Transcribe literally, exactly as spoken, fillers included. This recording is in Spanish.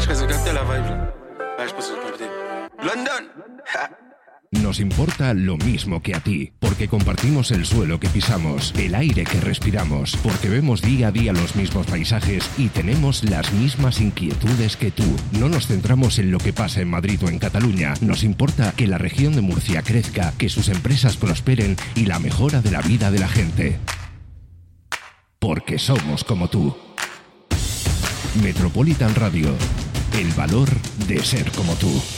que se capte la vibe là. Ouais, je pense que c'est capté. London. Nos importa lo mismo que a ti, porque compartimos el suelo que pisamos, el aire que respiramos, porque vemos día a día los mismos paisajes y tenemos las mismas inquietudes que tú. No nos centramos en lo que pasa en Madrid o en Cataluña, nos importa que la región de Murcia crezca, que sus empresas prosperen y la mejora de la vida de la gente. Porque somos como tú. Metropolitan Radio, el valor de ser como tú.